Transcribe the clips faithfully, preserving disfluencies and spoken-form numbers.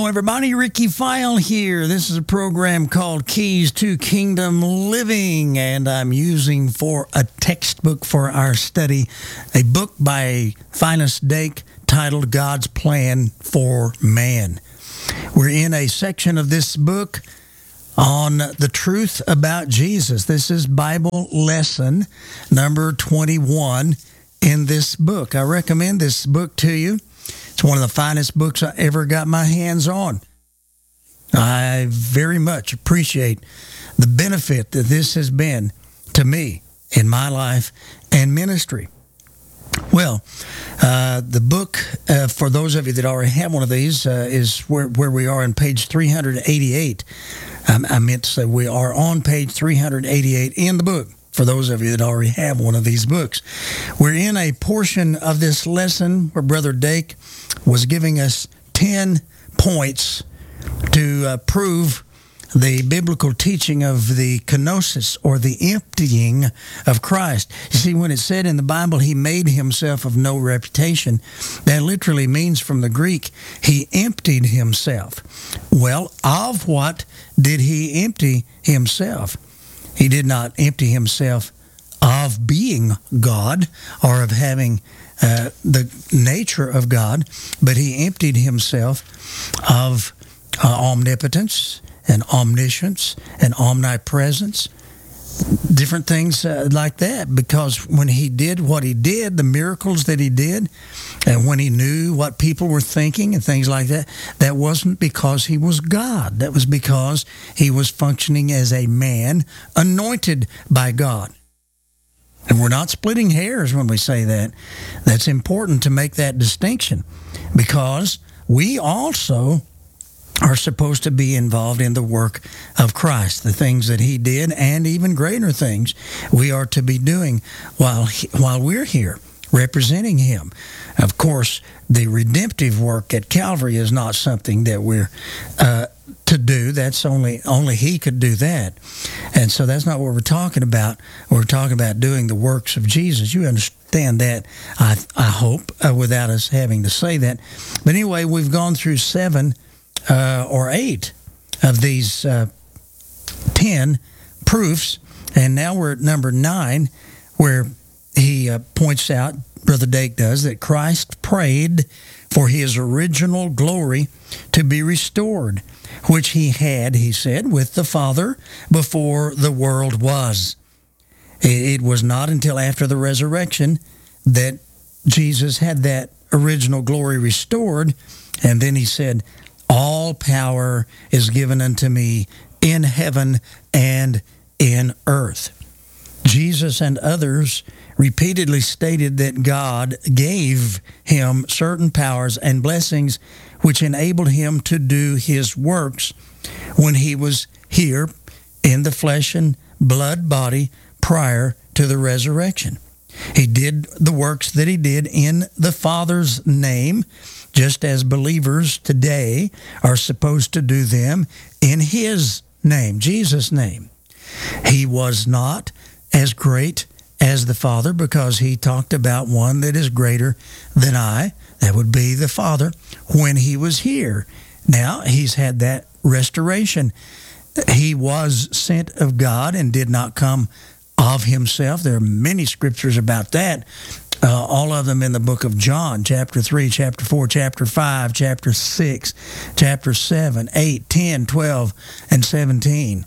everybody. Ricky File here. This is a program called Keys to Kingdom Living, and I'm using for a textbook for our study a book by Finis Dake titled God's Plan for Man. We're in a section of this book on the truth about Jesus. This is Bible lesson number twenty-one in this book. I recommend this book to you. It's one of the finest books I ever got my hands on. I very much appreciate the benefit that this has been to me in my life and ministry. Well, uh, the book, uh, for those of you that already have one of these, uh, is where, where we are on page three eighty-eight. Um, I meant to say we are on page three eighty-eight in the book, for those of you that already have one of these books. We're in a portion of this lesson where Brother Dake was giving us ten points to uh, prove the biblical teaching of the kenosis, or the emptying of Christ. You see, when it said in the Bible, he made himself of no reputation, that literally means from the Greek, he emptied himself. Well, of what did he empty himself? He did not empty himself of being God or of having uh, the nature of God, but he emptied himself of uh, omnipotence and omniscience and omnipresence, different things uh, like that, because when he did what he did, the miracles that he did, and when he knew what people were thinking and things like that, that wasn't because he was God. That was because he was functioning as a man anointed by God. And we're not splitting hairs when we say that. That's important to make that distinction, because we also are supposed to be involved in the work of Christ. The things that he did, and even greater things, we are to be doing while he, while we're here, representing him. Of course, the redemptive work at Calvary is not something that we're uh, to do. That's only only he could do that. And so that's not what we're talking about. We're talking about doing the works of Jesus. You understand that, I, I hope, uh, without us having to say that. But anyway, we've gone through seven Uh, or eight of these uh, ten proofs, and now we're at number nine, where he uh, points out, Brother Dake does, that Christ prayed for his original glory to be restored, which he had, he said, with the Father before the world was. It was not until after the resurrection that Jesus had that original glory restored, and then he said, all power is given unto me in heaven and in earth. Jesus and others repeatedly stated that God gave him certain powers and blessings which enabled him to do his works when he was here in the flesh and blood body prior to the resurrection. He did the works that he did in the Father's name, just as believers today are supposed to do them in his name, Jesus' name. He was not as great as the Father, because he talked about one that is greater than I. That would be the Father when he was here. Now, he's had that restoration. He was sent of God and did not come of himself. There are many scriptures about that. Uh, all of them in the book of John, chapter three, chapter four, chapter five, chapter six, chapter seven, eight, ten, twelve, and seventeen.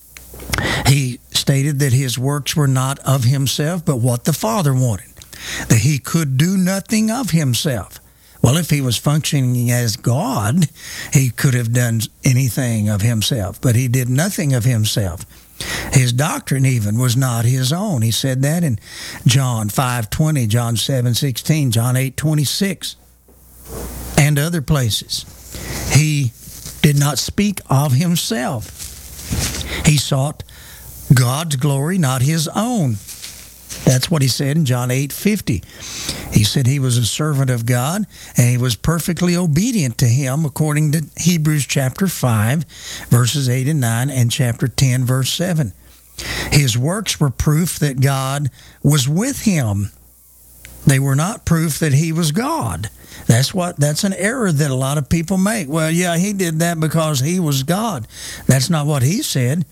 He stated that his works were not of himself, but what the Father wanted, that he could do nothing of himself. Well, if he was functioning as God, he could have done anything of himself, but he did nothing of himself. His doctrine even was not his own. He said that in John five twenty, John seven sixteen, John eight twenty-six, and other places. He did not speak of himself. He sought God's glory, not his own. That's what he said in John eight fifty. He said he was a servant of God, and he was perfectly obedient to him, according to Hebrews chapter five, verses eight and nine, and chapter ten, verse seven. His works were proof that God was with him. They were not proof that he was God. That's what that's an error that a lot of people make. Well, yeah, he did that because he was God. That's not what he said.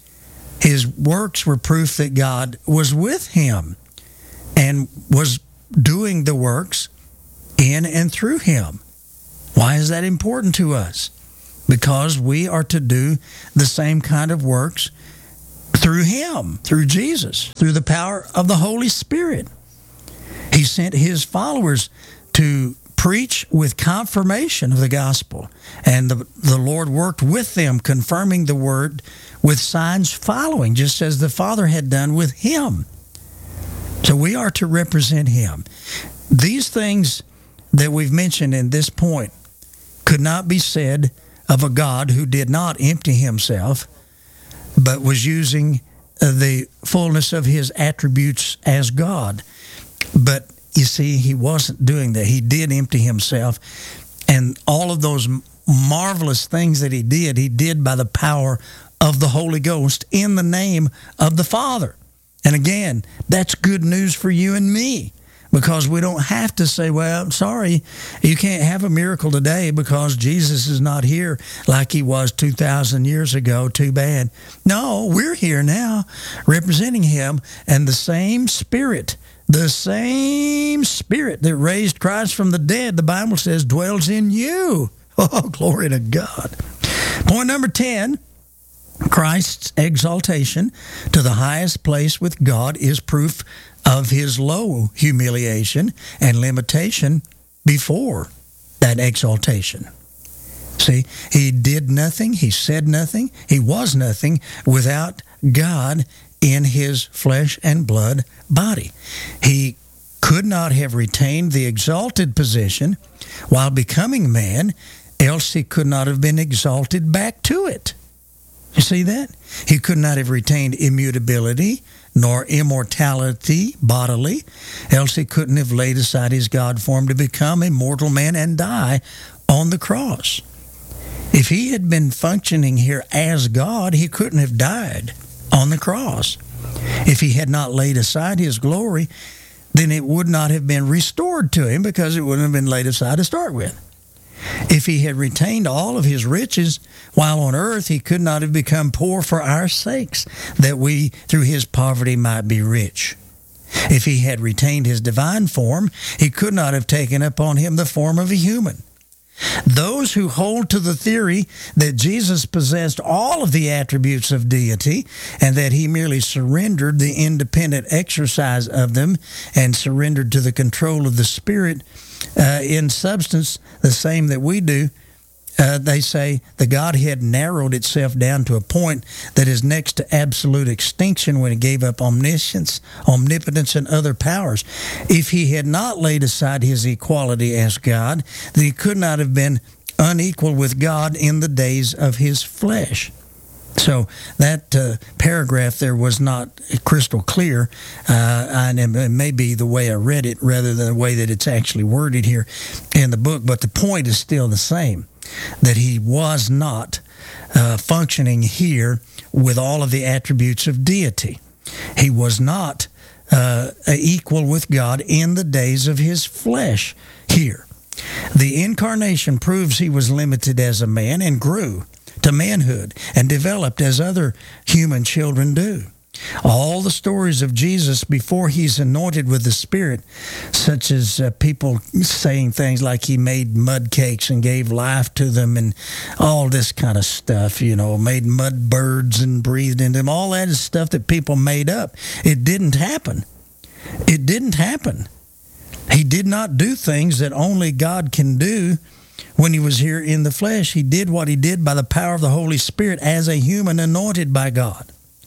His works were proof that God was with him and was doing the works in and through him. Why is that important to us? Because we are to do the same kind of works through him, through Jesus, through the power of the Holy Spirit. He sent his followers to preach with confirmation of the gospel, and the, the Lord worked with them, confirming the word with signs following, just as the Father had done with him. So we are to represent him. These things that we've mentioned in this point could not be said of a God who did not empty himself, but was using the fullness of his attributes as God. But you see, he wasn't doing that. He did empty himself, and all of those marvelous things that he did, he did by the power of the Holy Ghost in the name of the Father. And again, that's good news for you and me, because we don't have to say, well, sorry, you can't have a miracle today because Jesus is not here like he was two thousand years ago. Too bad. No, we're here now representing him, and the same Spirit, the same Spirit that raised Christ from the dead, the Bible says, dwells in you. Oh, glory to God. Point number ten. Christ's exaltation to the highest place with God is proof of his low humiliation and limitation before that exaltation. See, he did nothing, he said nothing, he was nothing without God in his flesh and blood body. He could not have retained the exalted position while becoming man, else he could not have been exalted back to it. You see that? He could not have retained immutability nor immortality bodily, else he couldn't have laid aside his God form to become a mortal man and die on the cross. If he had been functioning here as God, he couldn't have died on the cross. If he had not laid aside his glory, then it would not have been restored to him, because it wouldn't have been laid aside to start with. If he had retained all of his riches while on earth, he could not have become poor for our sakes, that we through his poverty might be rich. If he had retained his divine form, he could not have taken upon him the form of a human. Those who hold to the theory that Jesus possessed all of the attributes of deity and that he merely surrendered the independent exercise of them and surrendered to the control of the Spirit uh, in substance, the same that we do, uh, they say the Godhead narrowed itself down to a point that is next to absolute extinction when it gave up omniscience, omnipotence, and other powers. If he had not laid aside his equality as God, then he could not have been unequal with God in the days of his flesh. So that uh, paragraph there was not crystal clear, uh, and it may be the way I read it rather than the way that it's actually worded here in the book, but the point is still the same, that he was not uh, functioning here with all of the attributes of deity. He was not uh, equal with God in the days of his flesh here. The incarnation proves he was limited as a man and grew to manhood and developed as other human children do. All the stories of Jesus before he's anointed with the Spirit, such as uh, people saying things like he made mud cakes and gave life to them and all this kind of stuff, you know, made mud birds and breathed into them, all that is stuff that people made up. It didn't happen. It didn't happen. He did not do things that only God can do. When he was here in the flesh, he did what he did by the power of the Holy Spirit as a human anointed by God.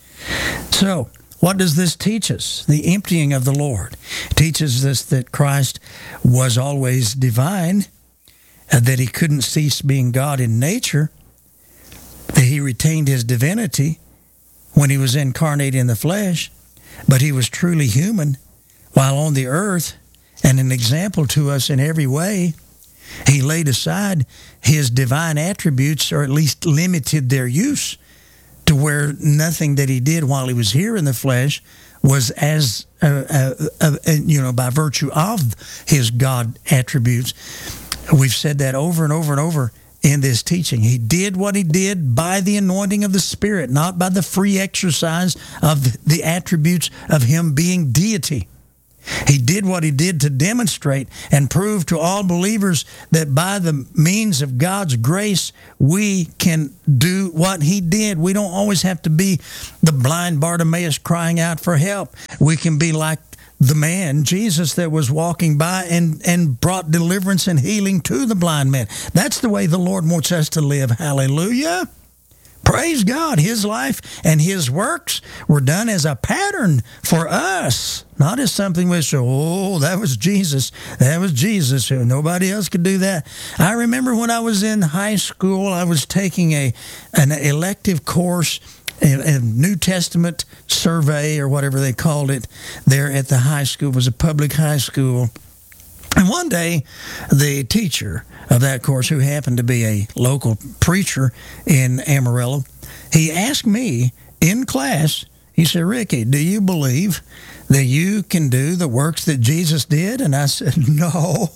So, what does this teach us? The emptying of the Lord. It teaches us that Christ was always divine, uh, that he couldn't cease being God in nature, that he retained his divinity when he was incarnate in the flesh, but he was truly human while on the earth and an example to us in every way. He laid aside his divine attributes, or at least limited their use, to where nothing that he did while he was here in the flesh was as, uh, uh, uh, you know, by virtue of his God attributes. We've said that over and over and over in this teaching. He did what he did by the anointing of the Spirit, not by the free exercise of the attributes of him being deity. He did what he did to demonstrate and prove to all believers that by the means of God's grace, we can do what he did. We don't always have to be the blind Bartimaeus crying out for help. We can be like the man, Jesus, that was walking by and, and brought deliverance and healing to the blind man. That's the way the Lord wants us to live. Hallelujah. Praise God. His life and his works were done as a pattern for us, not as something we say, oh, that was Jesus. That was Jesus. Nobody else could do that. I remember when I was in high school, I was taking a an elective course, a, a New Testament survey or whatever they called it there at the high school. It was a public high school. And one day, the teacher of that course, who happened to be a local preacher in Amarillo, he asked me in class, he said, Ricky, do you believe that you can do the works that Jesus did? And I said, no,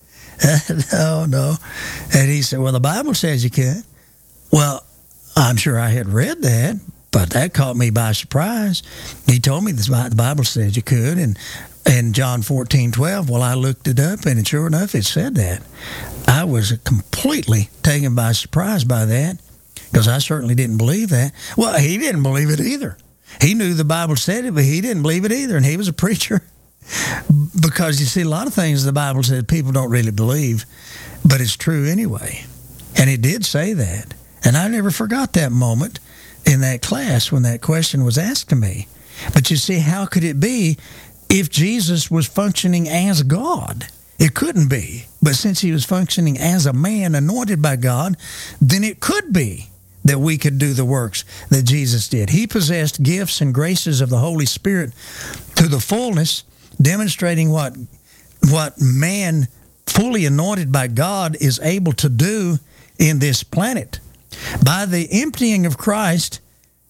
no, no. And he said, well, the Bible says you can. Well, I'm sure I had read that, but that caught me by surprise. He told me the Bible says you could, and in John fourteen twelve, well, I looked it up, and sure enough, it said that. I was completely taken by surprise by that, because I certainly didn't believe that. Well, he didn't believe it either. He knew the Bible said it, but he didn't believe it either, and he was a preacher. Because, you see, a lot of things the Bible said people don't really believe, but it's true anyway. And it did say that. And I never forgot that moment in that class when that question was asked to me. But you see, how could it be if Jesus was functioning as God? It couldn't be. But since he was functioning as a man anointed by God, then it could be that we could do the works that Jesus did. He possessed gifts and graces of the Holy Spirit to the fullness, demonstrating what, what man fully anointed by God is able to do in this planet. By the emptying of Christ,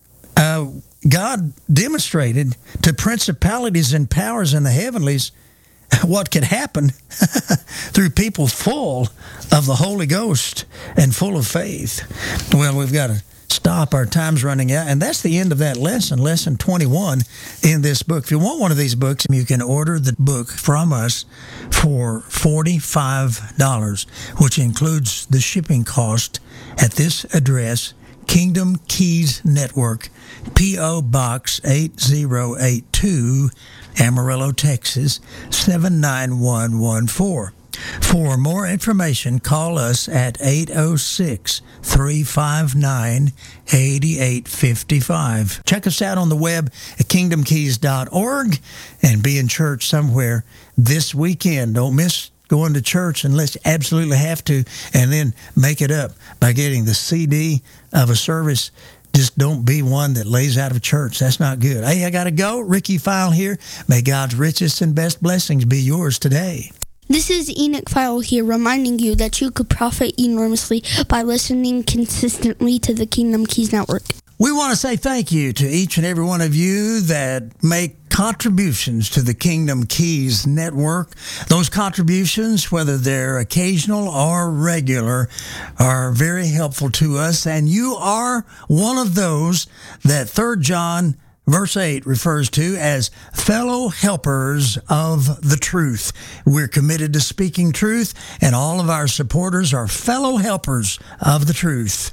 uh, God demonstrated to principalities and powers in the heavenlies what could happen through people full of the Holy Ghost and full of faith. Well, we've got to stop. Our time's running out. And that's the end of that lesson, lesson twenty-one in this book. If you want one of these books, you can order the book from us for forty-five dollars, which includes the shipping cost at this address, Kingdom Keys Network, P O. Box eight zero eight two, Amarillo, Texas, seven nine one one four. For more information, call us at eight oh six, three five nine, eight eight five five. Check us out on the web at kingdom keys dot org and be in church somewhere this weekend. Don't miss going to church unless you absolutely have to, and then make it up by getting the C D of a service. Just don't be one that lays out of church. That's not good. Hey, I got to go. Ricky File here. May God's richest and best blessings be yours today. This is Enoch File here, reminding you that you could profit enormously by listening consistently to the Kingdom Keys Network. We want to say thank you to each and every one of you that make contributions to the Kingdom Keys Network. Those contributions, whether they're occasional or regular, are very helpful to us. And you are one of those that Third John verse eight refers to as fellow helpers of the truth. We're committed to speaking truth, and all of our supporters are fellow helpers of the truth.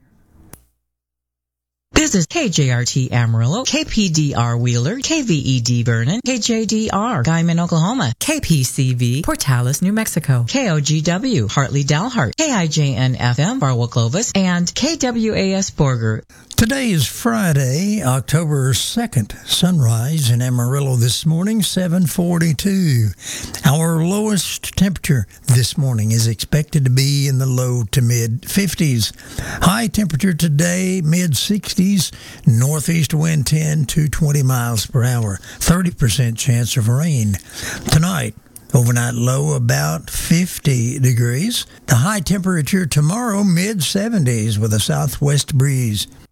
This is K J R T Amarillo, K P D R Wheeler, K V E D Vernon, K J D R Guyman, Oklahoma, K P C V Portales, New Mexico, K O G W Hartley, Dalhart, K I J N F M Barwell, Clovis, and K W A S Borger. Today is Friday, October second, sunrise in Amarillo this morning, seven forty-two. Our lowest temperature this morning is expected to be in the low to mid fifties. High temperature today, mid sixties, northeast wind ten to twenty miles per hour, thirty percent chance of rain. Tonight, overnight low about fifty degrees. The high temperature tomorrow, mid seventies with a southwest breeze.